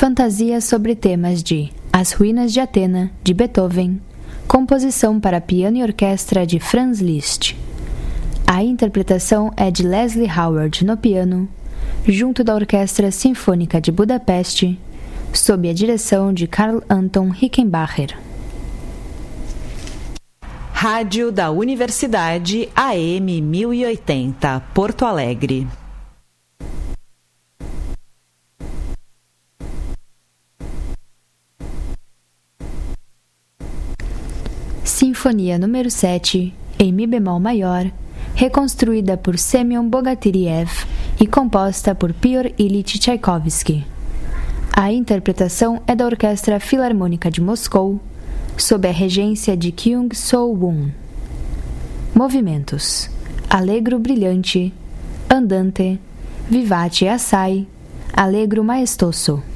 Fantasia sobre temas de As Ruínas de Atena, de Beethoven, composição para piano e orquestra de Franz Liszt. A interpretação é de Leslie Howard no piano, junto da Orquestra Sinfônica de Budapeste, sob a direção de Karl Anton Rickenbacher. Rádio da Universidade AM 1080, Porto Alegre. Sinfonia número 7, em Mi bemol maior, reconstruída por Semyon Bogatyrev e composta por Pyotr Ilyich Tchaikovsky. A interpretação é da Orquestra Filarmônica de Moscou, sob a regência de Kyung So-won. Movimentos: Allegro brilhante, Andante, Vivace assai, Allegro maestoso.